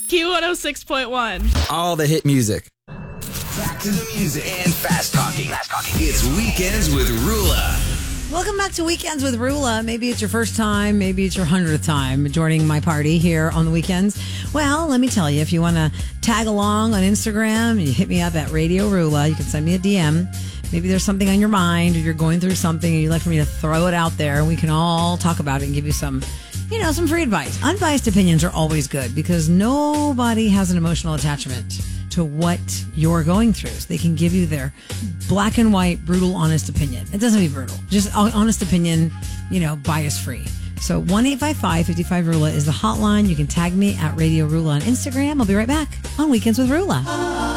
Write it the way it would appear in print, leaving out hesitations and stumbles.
Q106.1. All the hit music. Back to the music and fast talking. It's Weekends with Rula. Welcome back to Weekends with Rula. Maybe it's your first time, maybe it's your 100th time joining my party here on the weekends. Well, let me tell you, if you want to tag along on Instagram, you hit me up at Radio Rula. You can send me a DM. Maybe there's something on your mind or you're going through something and you'd like for me to throw it out there and we can all talk about it and give you some free advice. Unbiased opinions are always good because nobody has an emotional attachment to what you're going through. So they can give you their black and white, brutal, honest opinion. It doesn't have to be brutal. Just honest opinion, bias free. So 1-855-55-RULA is the hotline. You can tag me at Radio Rula on Instagram. I'll be right back on Weekends with Rula.